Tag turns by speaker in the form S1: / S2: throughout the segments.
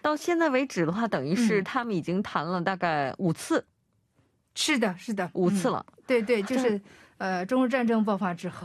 S1: 到现在为止的话，等于是他们已经谈了大概5次。
S2: 是的，是的
S1: ，5次了。
S2: 对对，就是中日战争爆发之后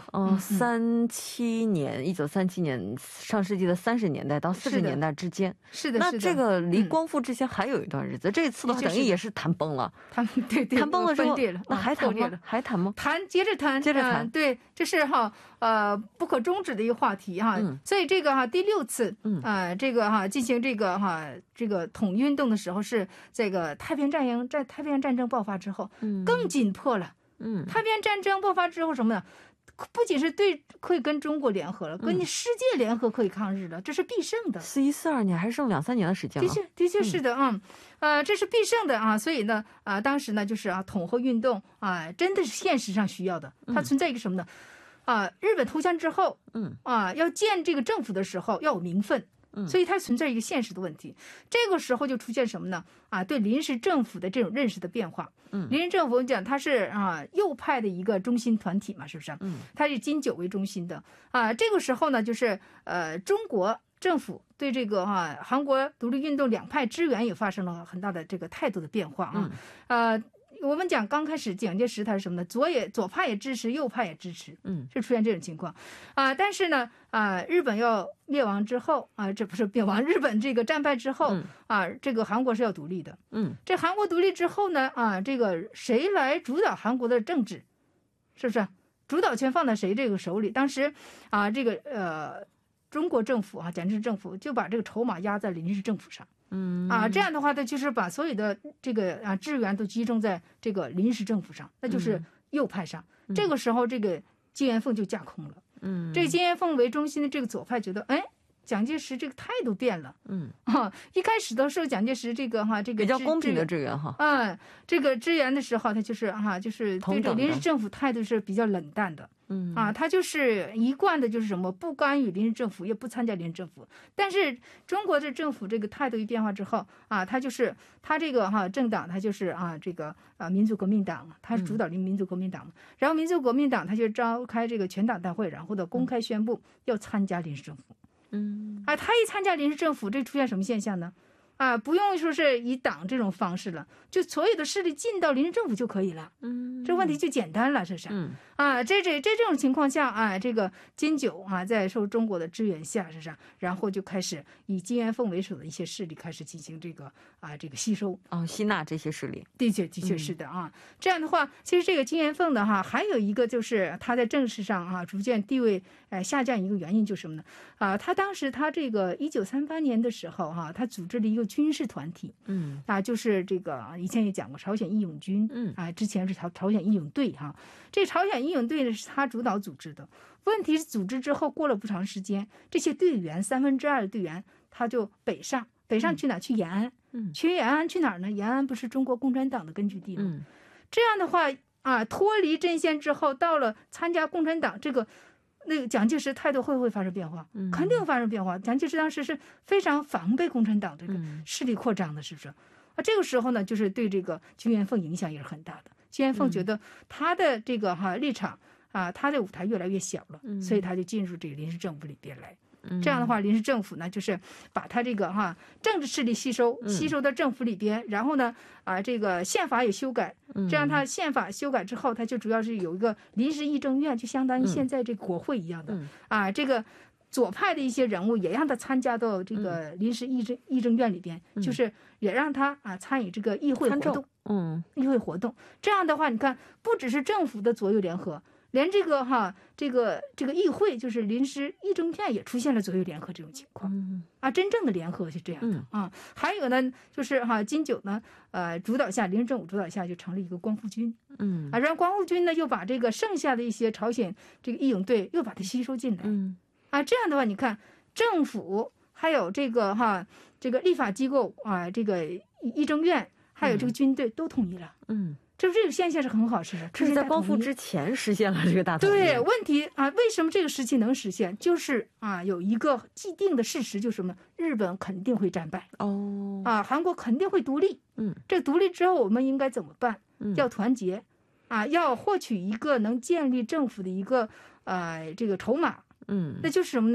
S1: ，1937年上世纪的30年代到40年代之间。
S2: 是的，
S1: 那这个离光复之前还有一段日子，这次的话等于也是谈崩了。
S2: 对对，
S1: 谈崩了之后，那还谈吗？
S2: 接着谈，对，这是不可终止的一个话题哈。所以这个第6次这个进行这个统一运动的时候，是这个太平洋战争爆发之后更紧迫了。太平洋战争爆发之后什么呢？不仅是可以跟中国联合了，跟世界联合可以抗日了，这是必胜的。
S1: 41、42年还剩2-3年的时间了。
S2: 的确是的这是必胜的啊。所以呢当时呢就是统合运动真的是现实上需要的。它存在一个什么呢？日本投降之后要建这个政府的时候要有名分。所以它存在一个现实的问题，这个时候就出现什么呢？对临时政府的这种认识的变化。临时政府讲它是右派的一个中心团体嘛，是不是？它是金九为中心的这个时候呢，就是中国政府对这个韩国独立运动两派支援也发生了很大的这个态度的变化我们讲刚开始蒋介石他是什么呢？左派也支持，右派也支持，是出现这种情况但是呢日本要灭亡之后这不是灭亡，日本这个战败之后这个韩国是要独立的。这韩国独立之后呢这个谁来主导韩国的政治？是不是主导权放在谁这个手里？当时这个中国政府蒋介石政府就把这个筹码压在临时政府上。这样的话呢，就是把所有的这个支援都集中在这个临时政府上，那就是右派上。这个时候，这个金元凤就架空了。这个金元凤为中心的这个左派觉得，蒋介石这个态度变了。一开始的时候，蒋介石这个
S1: 比较公平的支援
S2: 这个支援的时候，他就是对这个临时政府态度是比较冷淡的。他就是一贯的就是什么不干预临时政府，也不参加临时政府。但是中国的政府这个态度一变化之后他就是他这个政党，他就是这个民族革命党，他是主导民族革命党然后民族革命党他就召开这个全党大会，然后呢公开宣布要参加临时政府。他一参加临时政府，这出现什么现象呢？不用说是以党这种方式了，就所有的势力进到临时政府就可以了。这问题就简单了，这是。这种情况下这个金九在受中国的支援下，是不是？然后就开始以金元凤为首的一些势力开始进行这个吸收
S1: 吸纳这些势力。
S2: 的确是的这样的话，其实这个金元凤的还有一个就是他在政治上逐渐地位下降一个原因就是什么呢？他当时他这个1938年的时候他组织了一个军事团体。就是这个以前也讲过朝鲜义勇军。之前是朝鲜义勇队这朝鲜义勇队是他主导组织的。问题是组织之后过了不长时间，这些队员2/3的队员他就北上去哪？去延安。去延安去哪儿呢？延安不是中国共产党的根据地吗？这样的话脱离阵线之后，到了参加共产党，那个蒋介石态度会不会发生变化？肯定发生变化。蒋介石当时是非常防备共产党这个势力扩张的，是不是？这个时候呢，就是对这个金元凤影响也是很大的。金元凤觉得他的这个立场他的舞台越来越小了，所以他就进入这个临时政府里边来。这样的话，临时政府呢，就是把他这个政治势力吸收到政府里边，然后呢这个宪法也修改，这样他宪法修改之后，他就主要是有一个临时议政院，就相当于现在这个国会一样的这个左派的一些人物也让他参加到这个临时议政院里边，就是也让他参与这个议会活动。议会活动，这样的话，你看，不只是政府的左右联合，连这个这个议会，就是临时议政院也出现了左右联合这种情况。真正的联合是这样的还有呢，就是金九呢主导下，临时政府主导下就成立一个光复军。然后光复军呢又把这个剩下的一些朝鲜这个义勇队又把它吸收进来。这样的话，你看政府还有这个这个立法机构这个议政院。还有这个军队都统一了。这个现象是很好实现，
S1: 这是在光复之前实现了这个大统一。
S2: 对，问题为什么这个时期能实现？就是有一个既定的事实，就是什么？日本肯定会战败。韩国肯定会独立。这独立之后我们应该怎么办？要团结要获取一个能建立政府的一个这个筹码。那就是什么呢？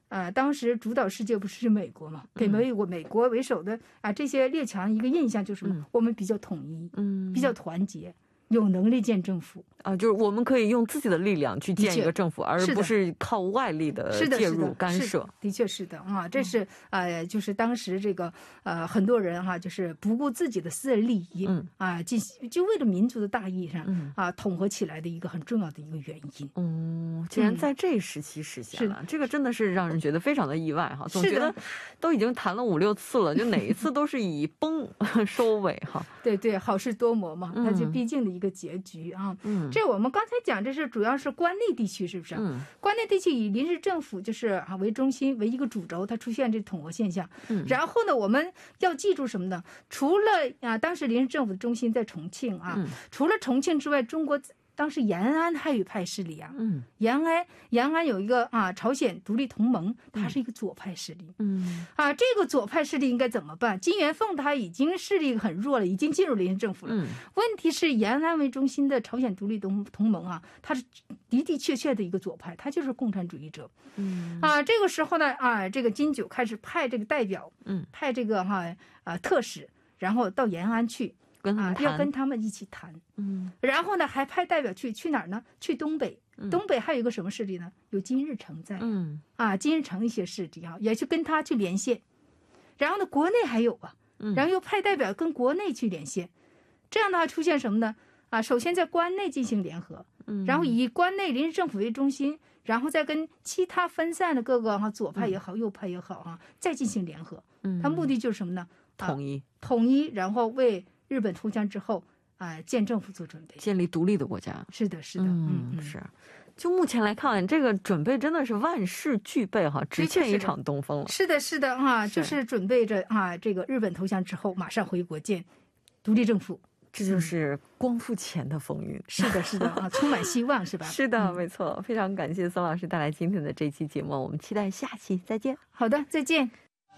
S2: 当时主导世界不是美国嘛，给美国为首的这些列强一个印象就是什么？我们比较统一，比较团结，有能力建政府
S1: 就是我们可以用自己的力量去建一个政府，而不是靠外力的介入干涉。
S2: 的确是的这是就是当时这个很多人就是不顾自己的私人利益就为了民族的大义上统合起来的一个很重要的一个原因。
S1: 竟然在这时期实现了，这个真的是让人觉得非常的意外哈。总觉得都已经谈了5、6次了，就哪一次都是以崩收尾哈。
S2: 对对，好事多磨嘛，它就毕竟的一个结局这我们刚才讲，这是主要是关内地区，是不是？关内地区以临时政府就是为中心，为一个主轴，它出现这统合现象。然后呢，我们要记住什么呢？除了当时临时政府的中心在重庆除了重庆之外，中国当时延安还有一派势力延安有一个朝鲜独立同盟，它是一个左派势力。这个左派势力应该怎么办？金元凤他已经势力很弱了，已经进入临时政府了。问题是延安为中心的朝鲜独立同盟它是的的确确的一个左派，它就是共产主义者。这个时候呢这个金九开始派这个代表，派这个特使，然后到延安去。要跟他们一起谈，然后呢，还派代表去哪儿呢？去东北，东北还有一个什么势力呢？有金日成在，金日成一些势力也去跟他去连线。然后呢，国内还有然后又派代表跟国内去连线，这样的话出现什么呢？首先在关内进行联合，然后以关内临时政府为中心，然后再跟其他分散的各个左派也好，右派也好再进行联合。它目的就是什么呢？统一，然后为日本投降之后建政府做准备，
S1: 建立独立的国家。
S2: 是的，是的，
S1: 是。就目前来看，这个准备真的是万事俱备只欠一场东风了。
S2: 是的，是的就是准备着这个日本投降之后马上回国建独立政府。
S1: 这就是光复前的风云。
S2: 是的，是的充满希望是吧？
S1: 是的，没错。非常感谢孙老师带来今天的这期节目，我们期待下期再见。
S2: 好的，再见。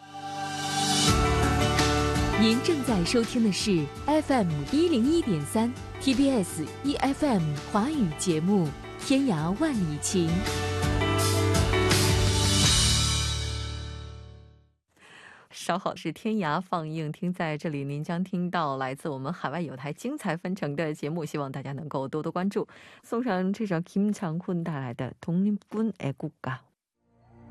S3: 您正在收听的是 FM 101.3 TBS EFM 华语节目《天涯万里情》。
S1: 稍后是天涯放映厅，在这里您将听到来自我们海外有台精彩纷呈的节目，希望大家能够多多关注。送上这首김장훈带来的독립군 애국가。